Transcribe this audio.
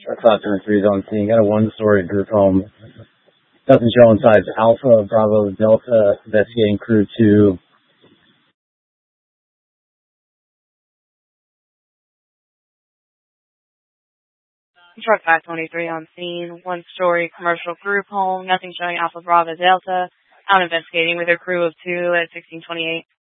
Truck 523 is on scene. Got a one-story group home. Nothing showing signs. Alpha, Bravo, Delta, investigating crew 2. Truck 523 on scene. One-story commercial group home. Nothing showing Alpha, Bravo, Delta. Out investigating with a crew of 2 at 1628.